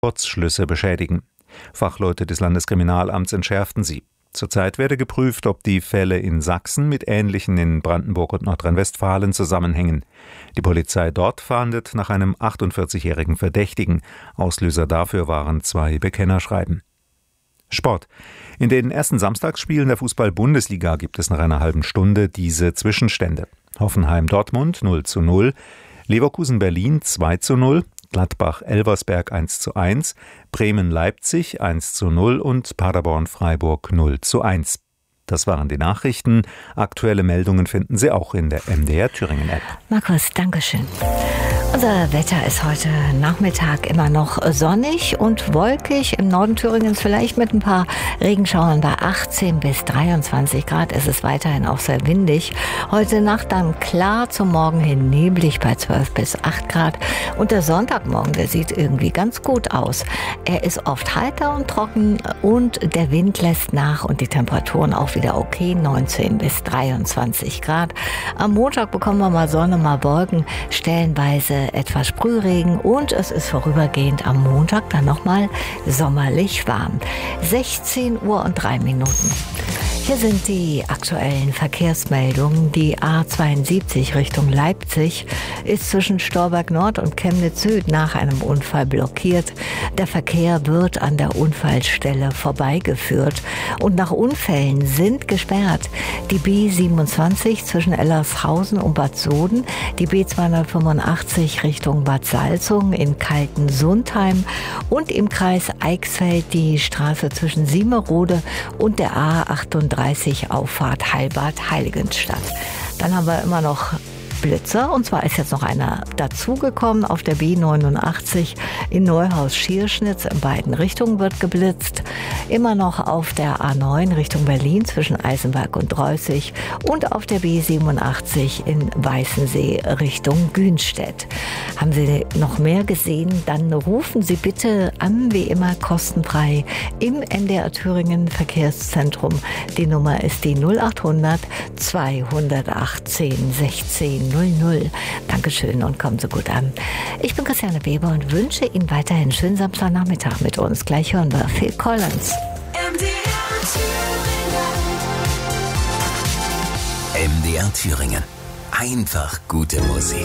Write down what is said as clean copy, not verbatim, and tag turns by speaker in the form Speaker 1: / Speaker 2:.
Speaker 1: Kurzschlüsse beschädigen. Fachleute des Landeskriminalamts entschärften sie. Zurzeit werde geprüft, ob die Fälle in Sachsen mit ähnlichen in Brandenburg und Nordrhein-Westfalen zusammenhängen. Die Polizei dort fahndet nach einem 48-jährigen Verdächtigen. Auslöser dafür waren 2 Bekennerschreiben. Sport. In den ersten Samstagsspielen der Fußball-Bundesliga gibt es nach einer halben Stunde diese Zwischenstände. Hoffenheim-Dortmund 0:0, Leverkusen-Berlin 2:0, Gladbach-Elversberg 1:1, Bremen-Leipzig 1:0 und Paderborn-Freiburg 0:1. Das waren die Nachrichten. Aktuelle Meldungen finden Sie auch in der MDR Thüringen-App.
Speaker 2: Markus, Dankeschön. Unser Wetter ist heute Nachmittag immer noch sonnig und wolkig. Im Norden Thüringens vielleicht mit ein paar Regenschauern bei 18 bis 23 Grad. Es ist weiterhin auch sehr windig. Heute Nacht dann klar, zum Morgen hin neblig bei 12 bis 8 Grad. Und der Sonntagmorgen, der sieht irgendwie ganz gut aus. Er ist oft heiter und trocken und der Wind lässt nach und die Temperaturen auch wieder okay, 19 bis 23 Grad. Am Montag bekommen wir mal Sonne, mal Wolken, stellenweise etwas Sprühregen und es ist vorübergehend am Montag dann nochmal sommerlich warm. 16:03 Uhr. Hier sind die aktuellen Verkehrsmeldungen. Die A72 Richtung Leipzig ist zwischen Storberg Nord und Chemnitz Süd nach einem Unfall blockiert. Der Verkehr wird an der Unfallstelle vorbeigeführt und nach Unfällen sind gesperrt die B27 zwischen Ellershausen und Bad Soden, die B285 Richtung Bad Salzungen in Kaltensundheim und im Kreis Eichsfeld die Straße zwischen Siemerode und der A38 Auffahrt Heilbad-Heiligenstadt. Dann haben wir immer noch Blitzer, und zwar ist jetzt noch einer dazugekommen. Auf der B89 in Neuhaus-Schierschnitz in beiden Richtungen wird geblitzt. Immer noch auf der A9 Richtung Berlin zwischen Eisenberg und Dreußig und auf der B87 in Weißensee Richtung Günstedt. Haben Sie noch mehr gesehen? Dann rufen Sie bitte an, wie immer kostenfrei im NDR Thüringen Verkehrszentrum. Die Nummer ist die 0800 218 16 00. Dankeschön und kommen Sie gut an. Ich bin Christiane Weber und wünsche Ihnen weiterhin einen schönen Samstagnachmittag mit uns. Gleich hören wir Phil Collins.
Speaker 3: MDR Thüringen. Einfach gute Musik.